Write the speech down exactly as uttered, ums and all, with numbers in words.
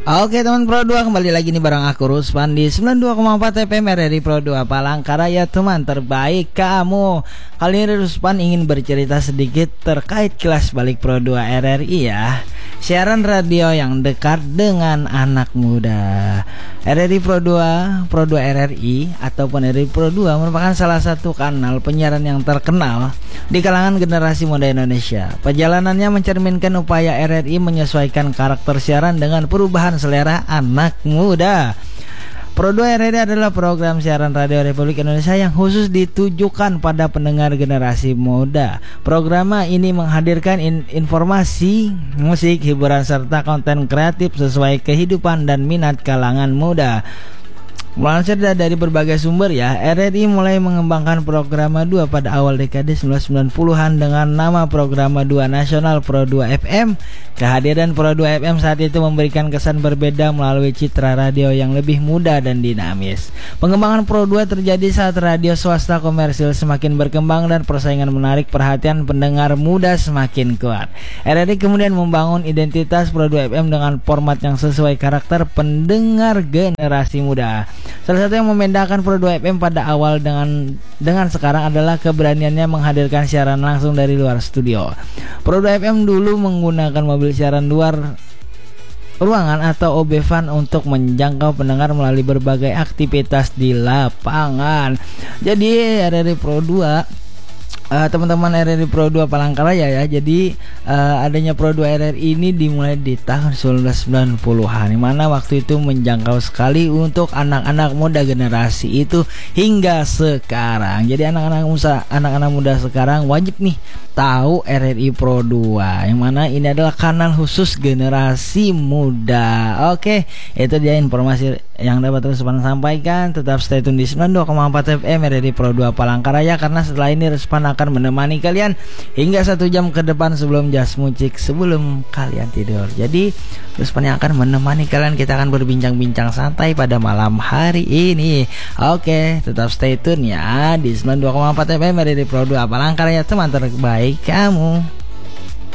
Oke teman Pro dua, kembali lagi nih bareng aku Ruspan di sembilan puluh dua koma empat F M R R I Pro dua Palangkaraya, teman terbaik kamu. Kali ini Ruspan ingin bercerita sedikit terkait kelas balik Pro dua R R I ya. Siaran radio yang dekat dengan anak muda. R R I Pro dua, Pro dua R R I ataupun R R I Pro dua merupakan salah satu kanal penyiaran yang terkenal di kalangan generasi muda Indonesia. Perjalanannya mencerminkan upaya R R I menyesuaikan karakter siaran dengan perubahan selera anak muda. Pro dua R R I adalah program siaran radio Republik Indonesia yang khusus ditujukan pada pendengar generasi muda. Program ini menghadirkan in- informasi, musik, hiburan serta konten kreatif sesuai kehidupan dan minat kalangan muda. Melansir dari berbagai sumber ya, R R I mulai mengembangkan program dua pada awal dekade sembilan belas sembilan puluhan dengan nama program dua Nasional Pro dua F M. Kehadiran Pro dua F M saat itu memberikan kesan berbeda melalui citra radio yang lebih muda dan dinamis. Pengembangan Pro dua terjadi saat radio swasta komersil semakin berkembang dan persaingan menarik perhatian pendengar muda semakin kuat. R R I kemudian membangun identitas Pro dua F M dengan format yang sesuai karakter pendengar generasi muda. Salah satu yang membedakan Pro dua F M pada awal dengan dengan sekarang adalah keberaniannya menghadirkan siaran langsung dari luar studio. Pro dua F M dulu menggunakan mobil siaran luar ruangan atau O B van untuk menjangkau pendengar melalui berbagai aktivitas di lapangan. Jadi R R I Pro dua, Uh, teman-teman R R I Pro dua Palangkaraya ya. Jadi uh, adanya Pro dua R R I ini dimulai di tahun sembilan belas sembilan puluhan, dimana waktu itu menjangkau sekali untuk anak-anak muda generasi itu hingga sekarang. Jadi anak-anak muda, anak-anak muda sekarang wajib nih tahu R R I Pro dua, yang mana ini adalah kanal khusus generasi muda. Oke, itu dia informasi yang dapat Ruspan sampaikan. Tetap stay tune di sembilan puluh dua koma empat F M R R I Pro dua Palangkaraya, karena setelah ini Ruspan akan menemani kalian hingga satu jam ke depan sebelum jas mucik, sebelum kalian tidur. Jadi Ruspan yang akan menemani kalian, kita akan berbincang-bincang santai pada malam hari ini. Oke, tetap stay tune ya di sembilan puluh dua koma empat F M R R I Pro dua Palangkaraya, teman terbaik kamu.